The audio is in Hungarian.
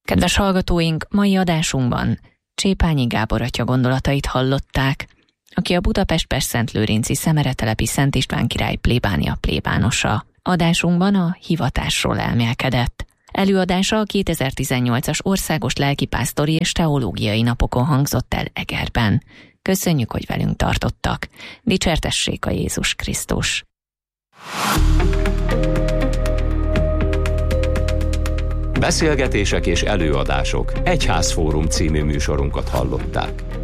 Kedves hallgatóink, mai adásunkban Csépányi Gábor atya gondolatait hallották, aki a Budapest-Pestszentlőrinci Szemeretelepi Szent István király plébánia plébánosa. Adásunkban a hivatásról elmélkedett. Előadása a 2018-as országos lelkipásztori és teológiai napokon hangzott el Egerben. Köszönjük, hogy velünk tartottak. Dicsértessék a Jézus Krisztus! Beszélgetések és előadások Egyházfórum című műsorunkat hallották.